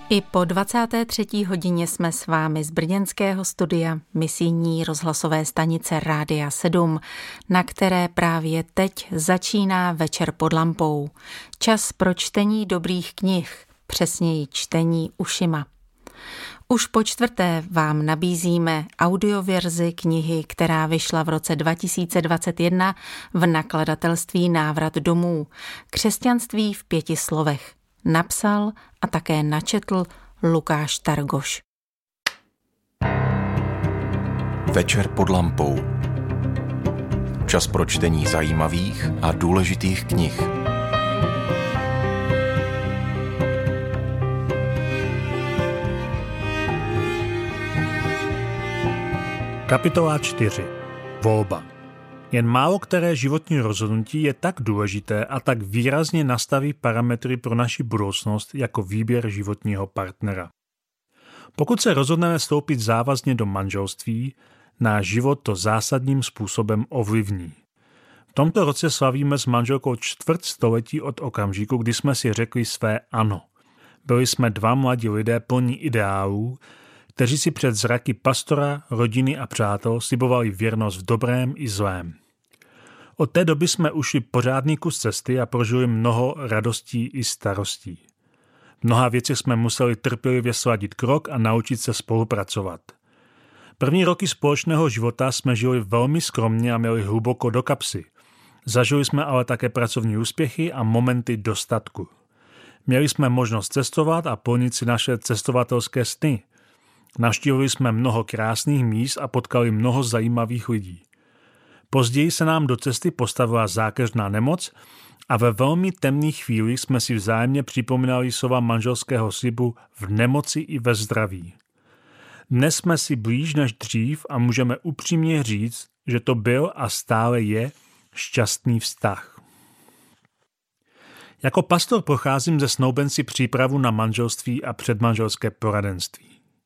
I po 23. hodině jsme s vámi z brněnského studia misijní rozhlasové stanice Rádia 7, na které právě teď začíná Večer pod lampou. Čas pro čtení dobrých knih, přesněji čtení ušima. Už po čtvrté vám nabízíme audioverzi knihy, která vyšla v roce 2021 v nakladatelství Návrat domů. Křesťanství v 5 slovech. Napsal a také načetl Lukáš Targoš. Večer pod lampou. Čas pro čtení zajímavých a důležitých knih. Kapitola 4. Volba. Jen málo které životní rozhodnutí je tak důležité a tak výrazně nastaví parametry pro naši budoucnost jako výběr životního partnera. Pokud se rozhodneme vstoupit závazně do manželství, náš život to zásadním způsobem ovlivní. V tomto roce slavíme s manželkou 400 od okamžiku, kdy jsme si řekli své ano. Byli jsme 2 mladí lidé plní ideálů, kteří si před zraky pastora, rodiny a přátel slibovali věrnost v dobrém i zlém. Od té doby jsme ušli pořádný kus cesty a prožili mnoho radostí i starostí. V mnoha věcech jsme museli trpělivě sladit krok a naučit se spolupracovat. První roky společného života jsme žili velmi skromně a měli hluboko do kapsy. Zažili jsme ale také pracovní úspěchy a momenty dostatku. Měli jsme možnost cestovat a plnit si naše cestovatelské sny. Navštívili jsme mnoho krásných míst a potkali mnoho zajímavých lidí. Později se nám do cesty postavila zákeřná nemoc a ve velmi temných chvílích jsme si vzájemně připomínali slova manželského slibu v nemoci i ve zdraví. Dnes jsme si blíž než dřív a můžeme upřímně říct, že to byl a stále je šťastný vztah. Jako pastor procházím ze snoubenci přípravu na manželství a předmanželské poradenství.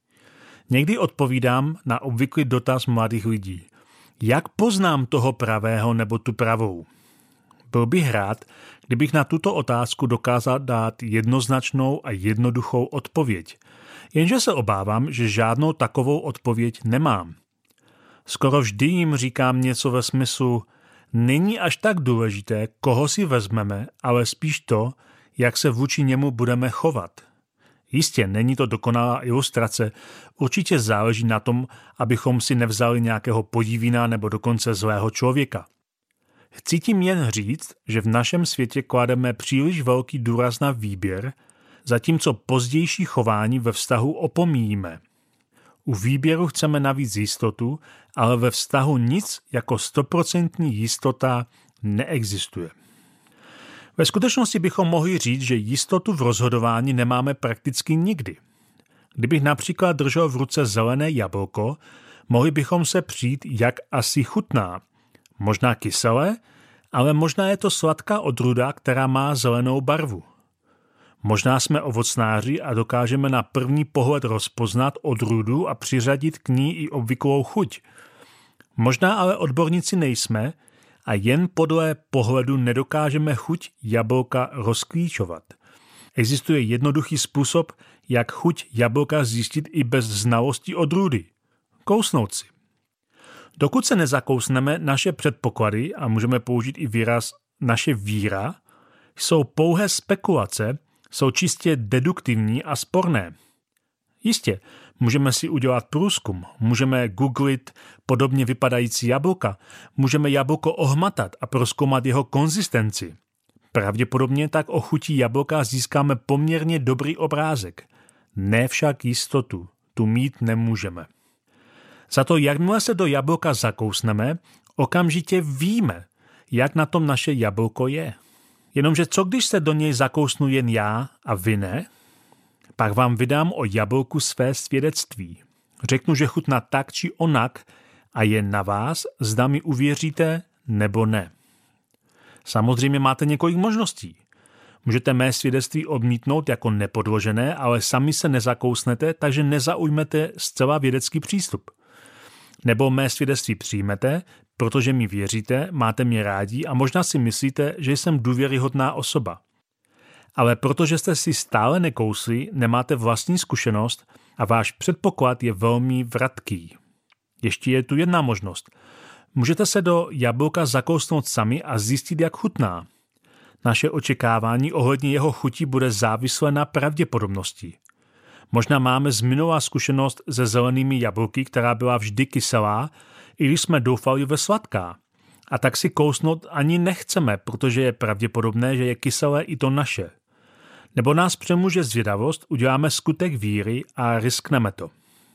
Někdy odpovídám na obvyklý dotaz mladých lidí. Jak poznám toho pravého nebo tu pravou? Byl bych rád, kdybych na tuto otázku dokázal dát jednoznačnou a jednoduchou odpověď. Jenže se obávám, že žádnou takovou odpověď nemám. Skoro vždy jim říkám něco ve smyslu, není až tak důležité, koho si vezmeme, ale spíš to, jak se vůči němu budeme chovat. Jistě, není to dokonalá ilustrace, určitě záleží na tom, abychom si nevzali nějakého podivina nebo dokonce zlého člověka. Chci tím jen říct, že v našem světě klademe příliš velký důraz na výběr, zatímco pozdější chování ve vztahu opomíjíme. U výběru chceme navíc jistotu, ale ve vztahu nic jako 100% jistota neexistuje. Ve skutečnosti bychom mohli říct, že jistotu v rozhodování nemáme prakticky nikdy. Kdybych například držel v ruce zelené jablko, mohli bychom se přijít, jak asi chutná. Možná kyselé, ale možná je to sladká odrůda, která má zelenou barvu. Možná jsme ovocnáři a dokážeme na první pohled rozpoznat odrůdu a přiřadit k ní i obvyklou chuť. Možná ale odborníci nejsme a jen podle pohledu nedokážeme chuť jablka rozklíčovat. Existuje jednoduchý způsob, jak chuť jablka zjistit i bez znalosti odrůdy. Kousnout si. Dokud se nezakousneme, naše předpoklady, a můžeme použít i výraz naše víra, jsou pouhé spekulace, jsou čistě deduktivní a sporné. Jistě, můžeme si udělat průzkum, můžeme googlit podobně vypadající jablka, můžeme jablko ohmatat a prozkoumat jeho konzistenci. Pravděpodobně tak o chutí jablka získáme poměrně dobrý obrázek. Ne však jistotu, tu mít nemůžeme. Za to, jakmile se do jablka zakousneme, okamžitě víme, jak na tom naše jablko je. Jenomže co když se do něj zakousnu jen já a vy ne? Pak vám vydám o jablku své svědectví. Řeknu, že chutná tak či onak a je na vás, zda mi uvěříte nebo ne. Samozřejmě máte několik možností. Můžete mé svědectví odmítnout jako nepodložené, ale sami se nezakousnete, takže nezaujmete zcela vědecký přístup. Nebo mé svědectví přijmete, protože mi věříte, máte mě rádi a možná si myslíte, že jsem důvěryhodná osoba. Ale protože jste si stále nekousli, nemáte vlastní zkušenost a váš předpoklad je velmi vratký. Ještě je tu jedna možnost. Můžete se do jablka zakousnout sami a zjistit, jak chutná. Naše očekávání ohledně jeho chuti bude závislé na pravděpodobnosti. Možná máme z minulá zkušenost se zelenými jablky, která byla vždy kyselá, i když jsme doufali ve sladká. A tak si kousnout ani nechceme, protože je pravděpodobné, že je kyselé i to naše. Nebo nás přemůže zvědavost, uděláme skutek víry a riskneme to.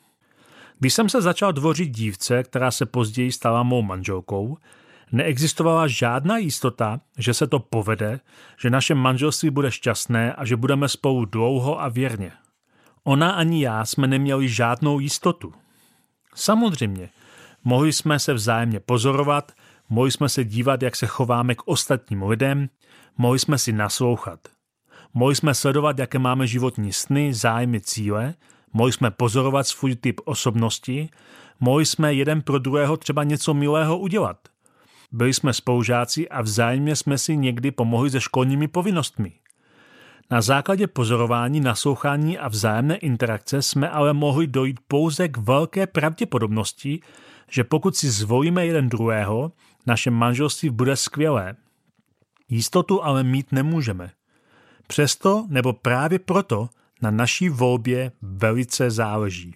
Když jsem se začal dvořit dívce, která se později stala mou manželkou, neexistovala žádná jistota, že se to povede, že naše manželství bude šťastné a že budeme spolu dlouho a věrně. Ona ani já jsme neměli žádnou jistotu. Samozřejmě, mohli jsme se vzájemně pozorovat, mohli jsme se dívat, jak se chováme k ostatním lidem, mohli jsme si naslouchat. Mohli jsme sledovat, jaké máme životní sny, zájmy, cíle, mohli jsme pozorovat svůj typ osobnosti, mohli jsme jeden pro druhého třeba něco milého udělat. Byli jsme spolužáci a vzájemně jsme si někdy pomohli se školními povinnostmi. Na základě pozorování, naslouchání a vzájemné interakce jsme ale mohli dojít pouze k velké pravděpodobnosti, že pokud si zvolíme jeden druhého, naše manželství bude skvělé. Jistotu ale mít nemůžeme. Přesto nebo právě proto na naší volbě velice záleží.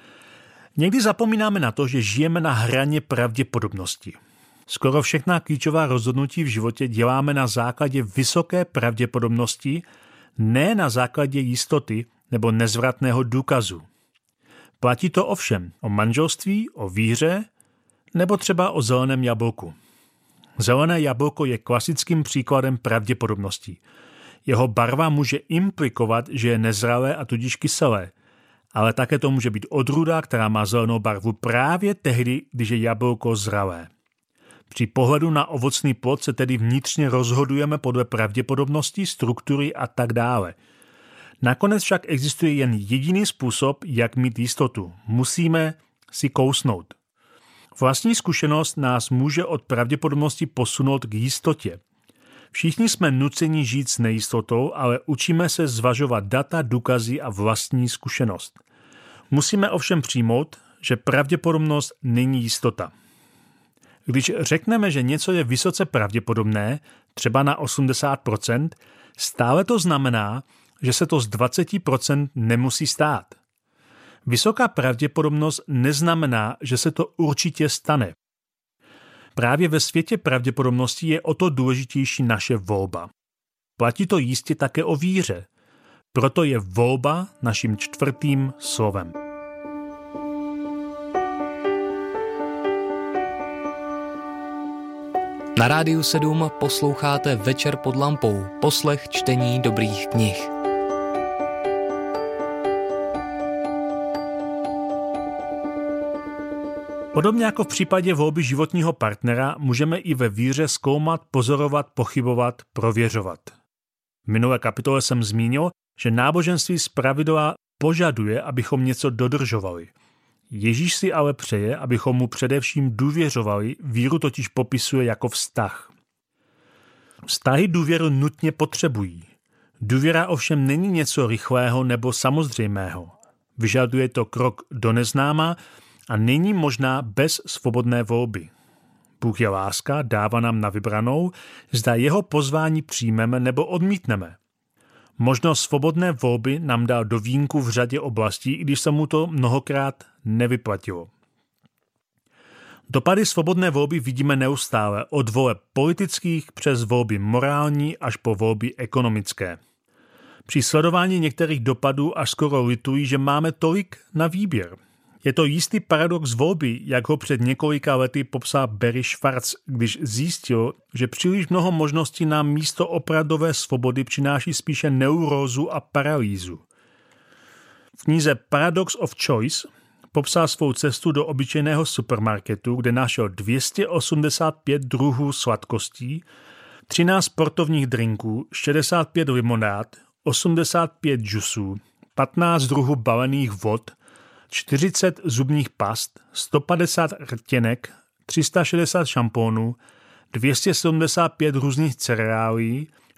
Někdy zapomínáme na to, že žijeme na hraně pravděpodobnosti. Skoro všechna klíčová rozhodnutí v životě děláme na základě vysoké pravděpodobnosti, ne na základě jistoty nebo nezvratného důkazu. Platí to ovšem o manželství, o víře nebo třeba o zeleném jablku. Zelené jablko je klasickým příkladem pravděpodobnosti. Jeho barva může implikovat, že je nezralé a tudíž kyselé, ale také to může být odrůda, která má zelenou barvu právě tehdy, když je jablko zralé. Při pohledu na ovocný plod se tedy vnitřně rozhodujeme podle pravděpodobnosti, struktury a tak dále. Nakonec však existuje jen jediný způsob, jak mít jistotu. Musíme si kousnout. Vlastní zkušenost nás může od pravděpodobnosti posunout k jistotě. Všichni jsme nuceni žít s nejistotou, ale učíme se zvažovat data, důkazy a vlastní zkušenost. Musíme ovšem přijmout, že pravděpodobnost není jistota. Když řekneme, že něco je vysoce pravděpodobné, třeba na 80%, stále to znamená, že se to z 20% nemusí stát. Vysoká pravděpodobnost neznamená, že se to určitě stane. Právě ve světě pravděpodobností je o to důležitější naše volba. Platí to jistě také o víře. Proto je volba naším čtvrtým slovem. Na Rádiu 7 posloucháte Večer pod lampou, poslech čtení dobrých knih. Podobně jako v případě volby životního partnera můžeme i ve víře zkoumat, pozorovat, pochybovat, prověřovat. V minulé kapitole jsem zmínil, že náboženství zpravidla požaduje, abychom něco dodržovali. Ježíš si ale přeje, abychom mu především důvěřovali, víru totiž popisuje jako vztah. Vztahy důvěru nutně potřebují. Důvěra ovšem není něco rychlého nebo samozřejmého. Vyžaduje to krok do neznáma a není možná bez svobodné volby. Bůh je láska, dává nám na vybranou, zda jeho pozvání přijmeme nebo odmítneme. Možnost svobodné volby nám dal do vínku v řadě oblastí, i když se mu to mnohokrát nevyplatilo. Dopady svobodné volby vidíme neustále, od voleb politických přes volby morální až po volby ekonomické. Při sledování některých dopadů až skoro litují, že máme tolik na výběr. Je to jistý paradox volby, jak ho před několika lety popsal Barry Schwartz, když zjistil, že příliš mnoho možností nám místo opravdové svobody přináší spíše neurózu a paralýzu. V knize Paradox of Choice popsal svou cestu do obyčejného supermarketu, kde našel 285 druhů sladkostí, 13 sportovních drinků, 65 limonád, 85 džusů, 15 druhů balených vod, 40 zubních past, 150 rtěnek, 360 šampónů, 275 různých cereálí,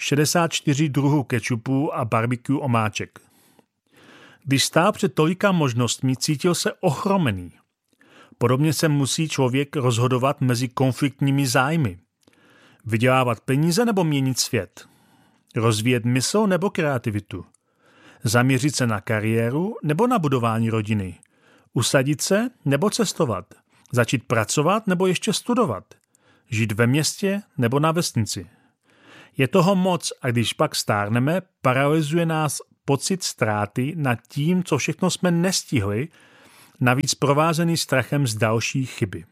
64 druhů kečupu a barbecue omáček. Když stál před tolika možnostmi, cítil se ochromený. Podobně se musí člověk rozhodovat mezi konfliktními zájmy. Vydělávat peníze nebo měnit svět? Rozvíjet mysl nebo kreativitu? Zaměřit se na kariéru nebo na budování rodiny? Usadit se nebo cestovat? Začít pracovat nebo ještě studovat? Žít ve městě nebo na vesnici? Je toho moc a když pak stárneme, paralyzuje nás pocit ztráty nad tím, co všechno jsme nestihli, navíc provázený strachem z další chyby.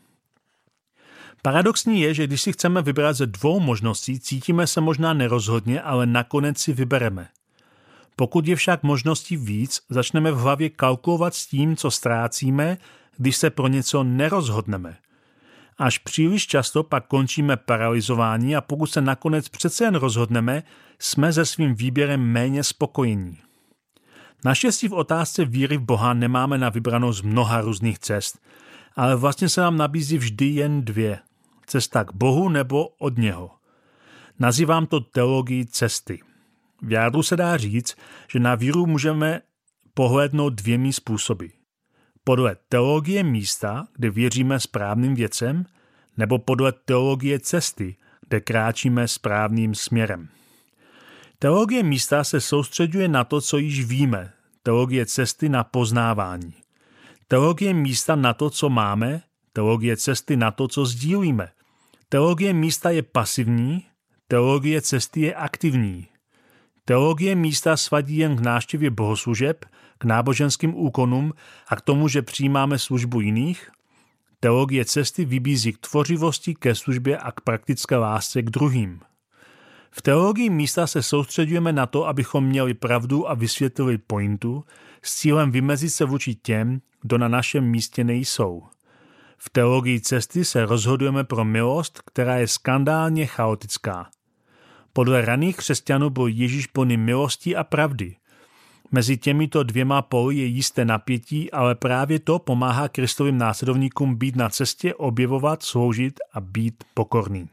Paradoxní je, že když si chceme vybrat ze dvou možností, cítíme se možná nerozhodně, ale nakonec si vybereme. Pokud je však možností víc, začneme v hlavě kalkulovat s tím, co ztrácíme, když se pro něco nerozhodneme. Až příliš často pak končíme paralyzováni a pokud se nakonec přece jen rozhodneme, jsme se svým výběrem méně spokojení. Naštěstí v otázce víry v Boha nemáme na vybranou z mnoha různých cest, ale vlastně se nám nabízí vždy jen dvě. Cesta k Bohu nebo od něho. Nazývám to teologii cesty. V jádru se dá říct, že na víru můžeme pohlédnout dvěmi způsoby. Podle teologie místa, kde věříme správným věcem, nebo podle teologie cesty, kde kráčíme správným směrem. Teologie místa se soustřeďuje na to, co již víme, teologie cesty na poznávání. Teologie místa na to, co máme, teologie cesty na to, co sdílíme. Teologie místa je pasivní, teologie cesty je aktivní. Teologie místa svadí jen k návštěvě bohoslužeb, k náboženským úkonům a k tomu, že přijímáme službu jiných. Teologie cesty vybízí k tvořivosti, ke službě a k praktické lásce k druhým. V teologii místa se soustředujeme na to, abychom měli pravdu a vysvětlili pointu s cílem vymezit se vůči těm, kdo na našem místě nejsou. V teologii cesty se rozhodujeme pro milost, která je skandálně chaotická. Podle raných křesťanů byl Ježíš plný milostí a pravdy. Mezi těmito dvěma póly je jisté napětí, ale právě to pomáhá Kristovým následovníkům být na cestě, objevovat, sloužit a být pokorný.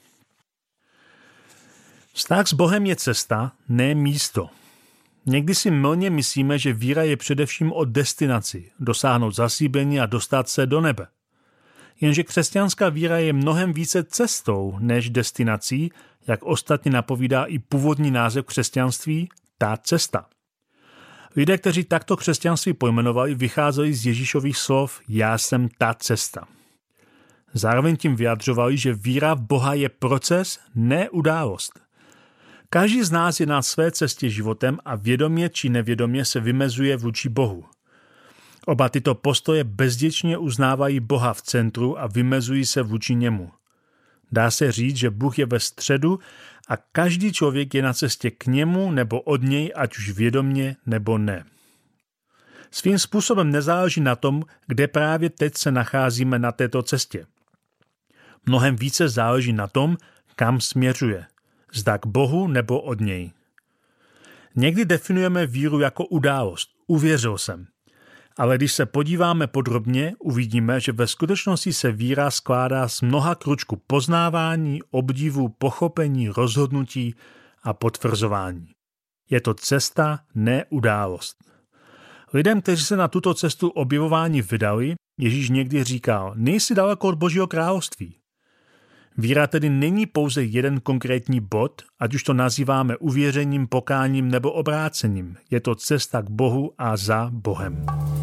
Vztah s Bohem je cesta, ne místo. Někdy si mylně myslíme, že víra je především o destinaci, dosáhnout zaslíbení a dostat se do nebe. Jenže křesťanská víra je mnohem více cestou než destinací, jak ostatně napovídá i původní název křesťanství, ta cesta. Lidé, kteří takto křesťanství pojmenovali, vycházeli z Ježíšových slov já jsem ta cesta. Zároveň tím vyjadřovali, že víra v Boha je proces, ne událost. Každý z nás je na své cestě životem a vědomě či nevědomě se vymezuje vůči Bohu. Oba tyto postoje bezděčně uznávají Boha v centru a vymezují se vůči němu. Dá se říct, že Bůh je ve středu a každý člověk je na cestě k němu nebo od něj, ať už vědomě nebo ne. Svým způsobem nezáleží na tom, kde právě teď se nacházíme na této cestě. Mnohem více záleží na tom, kam směřuje. Zda k Bohu nebo od něj. Někdy definujeme víru jako událost. Uvěřil jsem. Ale když se podíváme podrobně, uvidíme, že ve skutečnosti se víra skládá z mnoha kručků poznávání, obdivu, pochopení, rozhodnutí a potvrzování. Je to cesta, ne událost. Lidem, kteří se na tuto cestu objevování vydali, Ježíš někdy říkal, nejsi daleko od Božího království. Víra tedy není pouze jeden konkrétní bod, ať už to nazýváme uvěřením, pokáním nebo obrácením. Je to cesta k Bohu a za Bohem.